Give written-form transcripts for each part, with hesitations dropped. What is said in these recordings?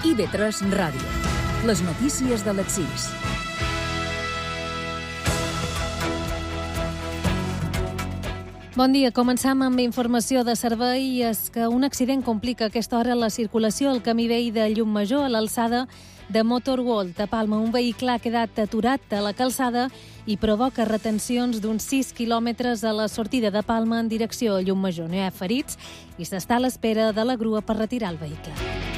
IB3 Ràdio. Les notícies de les 6. Bon dia. Començam amb informació de servei. És que un accident complica a aquesta hora la circulació al camí vell de Llucmajor a l'alçada de Motorworld. A Palma, un vehicle ha quedat aturat a la calçada i provoca retencions d'uns 6 quilòmetres a la sortida de Palma en direcció a Llucmajor. No hi ha ferits i s'està a l'espera de la grua per retirar el vehicle.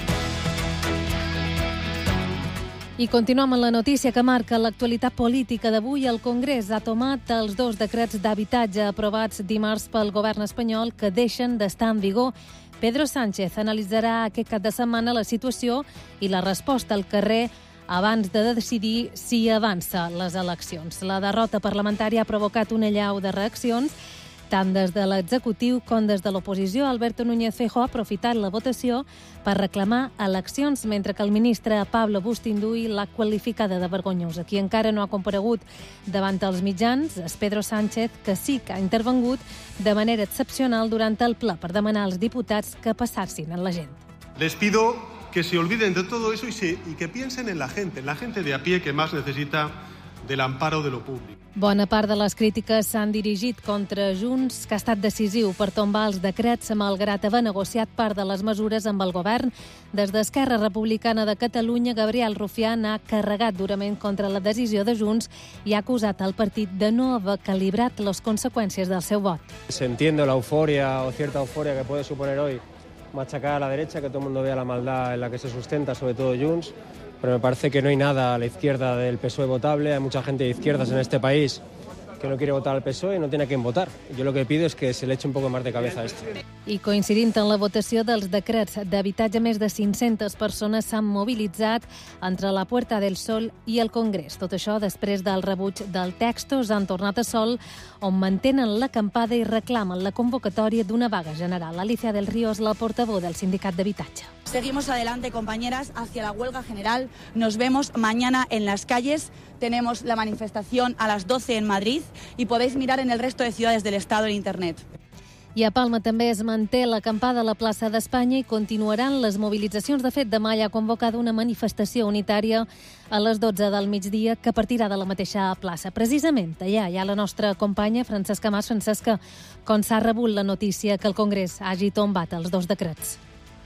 I continuem amb la notícia que marca l'actualitat política d'avui. El Congrés ha tomat els 2 decrets d'habitatge aprovats dimarts pel govern espanyol que deixen d'estar en vigor. Pedro Sánchez analitzarà aquest cap de setmana la situació i la resposta al carrer abans de decidir si avança les eleccions. La derrota parlamentària ha provocat una allau de reaccions tant des de l'executiu com des de l'oposició. Alberto Núñez Feijóo ha aprofitat la votació per reclamar eleccions, mentre que el ministre Pablo Bustinduy l'ha qualificada de vergonyosa. Qui encara no ha comparegut davant els mitjans és Pedro Sánchez, que sí que ha intervengut de manera excepcional durant el ple per demanar als diputats que passassin en la gent. Les pido que se olviden de todo eso y que piensen en la gente de a pie que más necesita del amparo de lo público. Bona part de les crítiques s'han dirigit contra Junts, que ha estat decisiu per tombar els decrets, malgrat haver negociat part de les mesures amb el govern. Des d'Esquerra Republicana de Catalunya, Gabriel Rufián ha carregat durament contra la decisió de Junts i ha acusat el partit de no haver calibrat les conseqüències del seu vot. Entiendo la euforia o cierta euforia que puede suponer hoy machacar a la derecha, que todo el mundo vea la maldad en la que se sustenta, sobre todo Junts. Pero me parece que no hay nada a la izquierda del PSOE votable. Hay mucha gente de izquierdas en este país que no quiere votar al PSOE y no tiene a quién votar. Yo lo que pido es que se le eche un poco más de cabeza a esto. I coincidint en la votació dels decrets d'habitatge, més de 500 persones s'han mobilitzat entre la Puerta del Sol i el Congrés. Tot això després del rebuig del Textos han tornat a Sol, on mantenen l'acampada i reclamen la convocatòria d'una vaga general. Alicia del Río és la portaveu del Sindicat d'Habitatge. Seguimos adelante, compañeras, hacia la huelga general. Nos vemos mañana en las calles. Tenemos la manifestación a las 12 en Madrid y podéis mirar en el resto de ciudades del Estado en Internet. I a Palma també es manté l'acampada a la plaça d'Espanya i continuaran les mobilitzacions. De fet, demà hi ha convocada una manifestació unitària a les 12 del migdia que partirà de la mateixa plaça. Precisament, allà hi ha la nostra companya Francesca Mas. Francesca, com s'ha rebut la notícia que el Congrés hagi tombat els 2 decrets?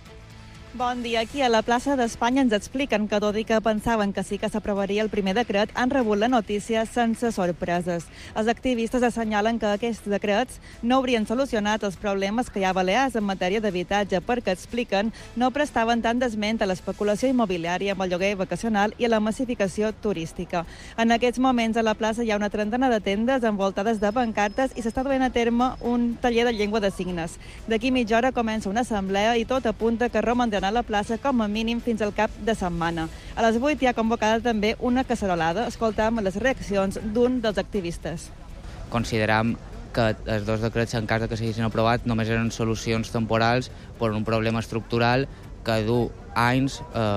Bon dia. Aquí a la plaça d'Espanya ens expliquen que, tot i que pensaven que sí que s'aprovaria el primer decret, han rebut la notícia sense sorpreses. Els activistes assenyalen que aquests decrets no haurien solucionat els problemes que hi ha a Balears en matèria d'habitatge, perquè, expliquen, no prestaven tant d'esment a l'especulació immobiliària amb el lloguer vacacional i a la massificació turística. En aquests moments a la plaça hi ha una trentena de tendes envoltades de pancartes i s'està duent a terme un taller de llengua de signes. D'aquí mitja hora comença una assemblea i tot apunta que romandran a la plaça com a mínim fins al cap de setmana. A les 8 hi ha convocada també una cacerolada. Escoltam les reaccions d'un dels activistes. Consideram que els 2 decrets, en cas que s'haguessin aprovat, només eren solucions temporals per un problema estructural que du anys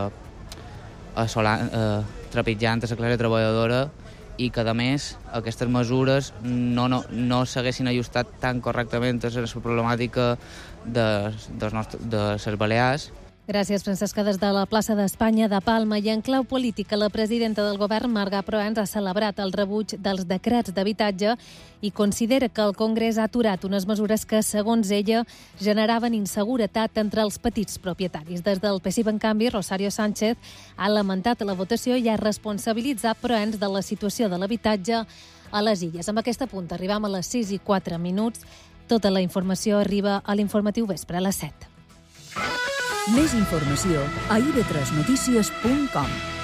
trepitjant a la classe treballadora i que, a més, aquestes mesures no s'haguessin ajustat tan correctament a la problemàtica de les Balears. Gràcies, Francesca. Des de la plaça d'Espanya de Palma i en clau política, la presidenta del govern, Marga Proens, ha celebrat el rebuig dels decrets d'habitatge i considera que el Congrés ha aturat unes mesures que, segons ella, generaven inseguretat entre els petits propietaris. Des del PSIB, en canvi, Rosario Sánchez ha lamentat la votació i ha responsabilitzat Proens de la situació de l'habitatge a les Illes. Amb aquest punt arribam a les 6:04. Tota la informació arriba a l'informatiu vespre a les 7. Més informació a ib3notícies.com.